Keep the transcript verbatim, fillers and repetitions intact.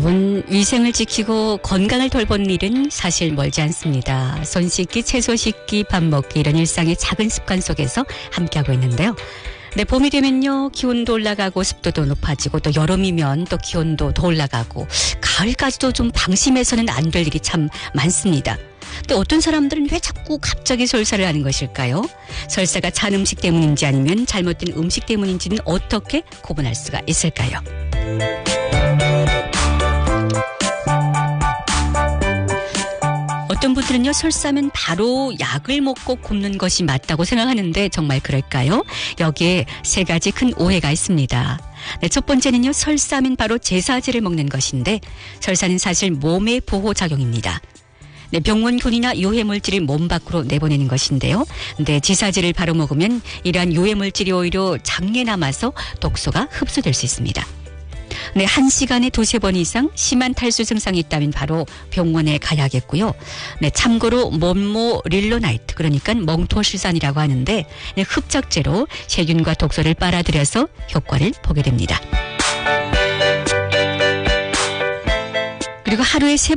여러분, 위생을 지키고 건강을 돌보는 일은 사실 멀지 않습니다. 손 씻기, 채소 씻기, 밥 먹기 이런 일상의 작은 습관 속에서 함께하고 있는데요. 네, 봄이 되면요, 기온도 올라가고 습도도 높아지고 또 여름이면 또 기온도 더 올라가고 가을까지도 좀 방심해서는 안 될 일이 참 많습니다. 근데 어떤 사람들은 왜 자꾸 갑자기 설사를 하는 것일까요? 설사가 찬 음식 때문인지 아니면 잘못된 음식 때문인지는 어떻게 구분할 수가 있을까요? 어떤 분들은요, 설사면 바로 약을 먹고 굶는 것이 맞다고 생각하는데 정말 그럴까요? 여기에 세 가지 큰 오해가 있습니다. 네, 첫 번째는요, 설사면 바로 제사제를 먹는 것인데 설사는 사실 몸의 보호작용입니다. 네, 병원균이나 유해물질을 몸 밖으로 내보내는 것인데요. 근데 제사제를 바로 먹으면 이러한 유해물질이 오히려 장내에 남아서 독소가 흡수될 수 있습니다. 네, 한 시간에 두세 번 이상 심한 탈수 증상이 있다면 바로 병원에 가야겠고요. 네, 참고로 몬모릴로나이트, 그러니까 멍토실산이라고 하는데 네, 흡착제로 세균과 독소를 빨아들여서 효과를 보게 됩니다. 그리고 하루에 세